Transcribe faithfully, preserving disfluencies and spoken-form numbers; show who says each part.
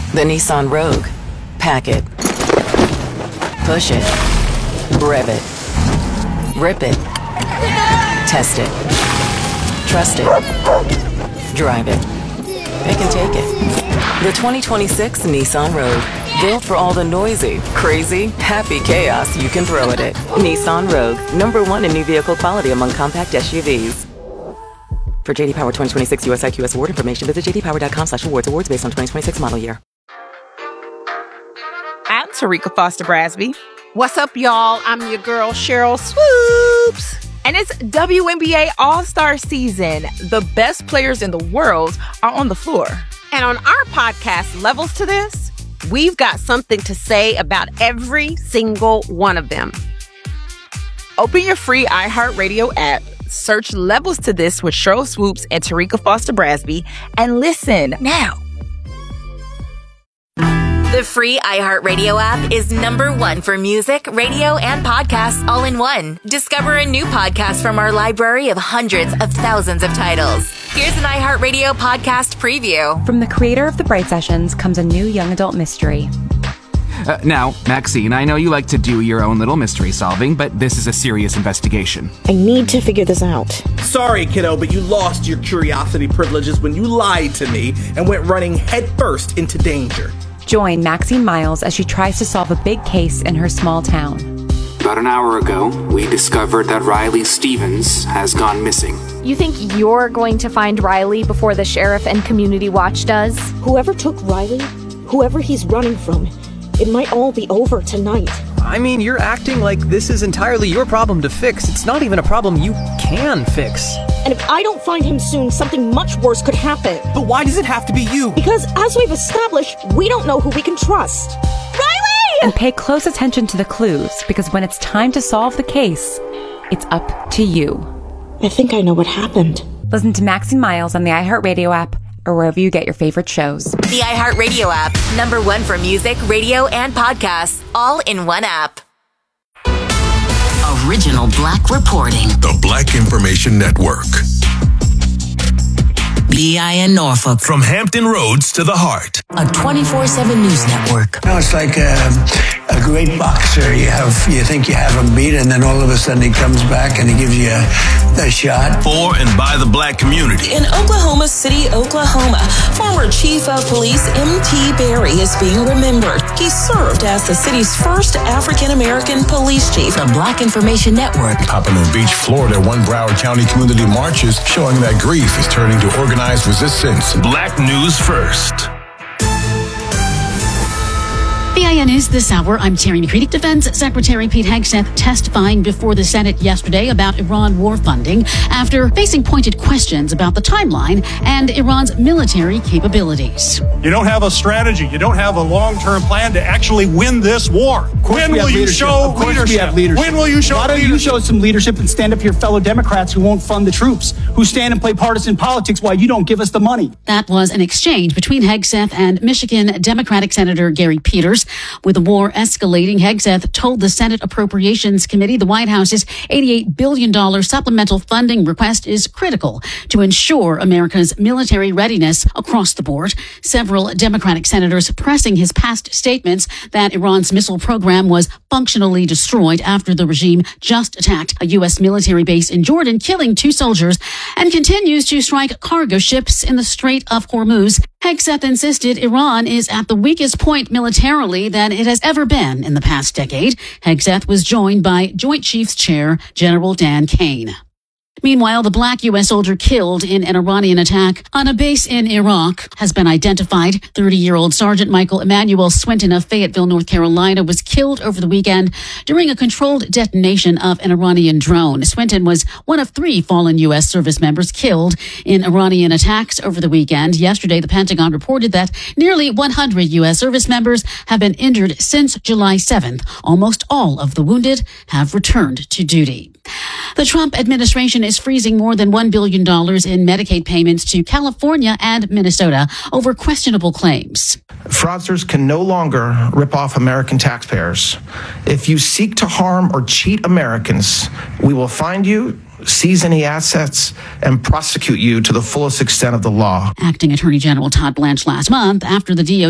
Speaker 1: The Nissan Rogue. Pack it. Push it. Rev it. Rip it. Test it. Trust it. Drive it. Pick and take it. The twenty twenty-six Nissan Rogue. Built for all the noisy, crazy, happy chaos you can throw at it. Nissan Rogue. Number one in new vehicle quality among compact S U Vs. For J D Power twenty twenty-six U S I Q S award information, visit j d power dot com slash awards. Awards based on twenty twenty-six model year.
Speaker 2: I'm Tarika Foster Brasby. What's up, y'all? I'm your girl, Cheryl Swoops. And it's W N B A All-Star season. The best players in the world are on the floor. And on our podcast, Levels to This, we've got something to say about every single one of them. Open your free iHeartRadio app, search Levels to This with Cheryl Swoops and Tarika Foster Brasby, and listen now.
Speaker 3: The free iHeartRadio app is number one for music, radio, and podcasts all in one. Discover a new podcast from our library of hundreds of thousands of titles. Here's an iHeartRadio podcast preview.
Speaker 4: From the creator of The Bright Sessions comes a new young adult mystery.
Speaker 5: Uh, now, Maxine, I know you like to do your own little mystery solving, but this is a serious investigation.
Speaker 6: I need to figure this out.
Speaker 7: Sorry, kiddo, but you lost your curiosity privileges when you lied to me and went running headfirst into danger.
Speaker 4: Join Maxine Miles as she tries to solve a big case in her small town.
Speaker 8: About an hour ago, we discovered that Riley Stevens has gone missing.
Speaker 9: You think you're going to find Riley before the sheriff and Community Watch does?
Speaker 6: Whoever took Riley, whoever he's running from, it might all be over tonight.
Speaker 10: I mean, you're acting like this is entirely your problem to fix. It's not even a problem you can fix.
Speaker 6: And if I don't find him soon, something much worse could happen.
Speaker 10: But why does it have to be you?
Speaker 6: Because as we've established, we don't know who we can trust. Riley!
Speaker 4: And pay close attention to the clues, because when it's time to solve the case, it's up to you.
Speaker 6: I think I know what happened.
Speaker 4: Listen to Maxine Miles on the iHeartRadio app or wherever you get your favorite shows.
Speaker 3: The iHeartRadio app, number one for music, radio, and podcasts, all in one app.
Speaker 11: Original Black reporting.
Speaker 12: The Black Information Network.
Speaker 11: B I N Norfolk.
Speaker 12: From Hampton Roads to the heart.
Speaker 11: A twenty-four seven news network.
Speaker 13: No, it's like a, a great boxer. You have, you think you have him beat, and then all of a sudden he comes back and he gives you a, a shot.
Speaker 12: For and by the Black community.
Speaker 14: In Oklahoma City, Oklahoma, former Chief of Police M T Berry is being remembered. He served as the city's first African-American police chief.
Speaker 11: The Black Information Network.
Speaker 15: Pompano Beach, Florida, one Broward County community marches showing that grief is turning to organized resistance.
Speaker 12: Black News First.
Speaker 16: B I N News this hour. I'm Terry McCready. Defense Secretary Pete Hegseth testifying before the Senate yesterday about Iran war funding after facing pointed questions about the timeline and Iran's military capabilities.
Speaker 17: You don't have a strategy. You don't have a long-term plan to actually win this war. When will you show leadership? When will you show leadership?
Speaker 18: Why don't you show some leadership and stand up to your fellow Democrats who won't fund the troops, who stand and play partisan politics while you don't give us the money?
Speaker 16: That was an exchange between Hegseth and Michigan Democratic Senator Gary Peters. With the war escalating, Hegseth told the Senate Appropriations Committee the White House's eighty-eight billion dollars supplemental funding request is critical to ensure America's military readiness across the board. Several Democratic senators pressing his past statements that Iran's missile program was functionally destroyed after the regime just attacked a U S military base in Jordan, killing two soldiers, and continues to strike cargo ships in the Strait of Hormuz. Hegseth insisted Iran is at the weakest point militarily that it has ever been in the past decade. Hegseth was joined by Joint Chiefs Chair General Dan Kane. Meanwhile, the black U S soldier killed in an Iranian attack on a base in Iraq has been identified. thirty-year-old Sergeant Michael Emmanuel Swinton of Fayetteville, North Carolina, was killed over the weekend during a controlled detonation of an Iranian drone. Swinton was one of three fallen U S service members killed in Iranian attacks over the weekend. Yesterday, the Pentagon reported that nearly one hundred U S service members have been injured since July seventh. Almost all of the wounded have returned to duty. The Trump administration is freezing more than one billion dollars in Medicaid payments to California and Minnesota over questionable claims.
Speaker 19: Fraudsters can no longer rip off American taxpayers. If you seek to harm or cheat Americans, we will find you, seize any assets, and prosecute you to the fullest extent of the law.
Speaker 16: Acting Attorney General Todd Blanche last month, after the D O J